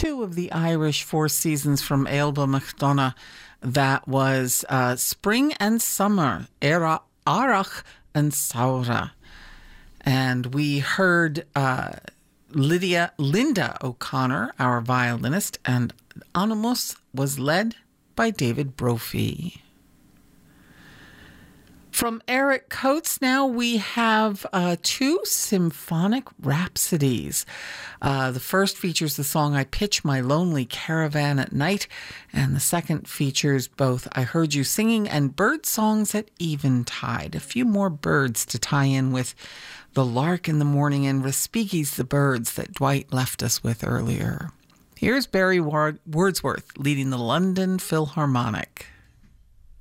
two of the Irish Four Seasons from Ailbe McDonough. That was Spring and Summer, Era Arach and Saura. And we heard Linda O'Connor, our violinist, and Animus was led by David Brophy. From Eric Coates, now we have two symphonic rhapsodies. The first features the song I Pitch My Lonely Caravan at Night, and the second features both I Heard You Singing and Bird Songs at Eventide. A few more birds to tie in with The Lark in the Morning and Respighi's The Birds that Dwight left us with earlier. Here's Barry Wordsworth leading the London Philharmonic.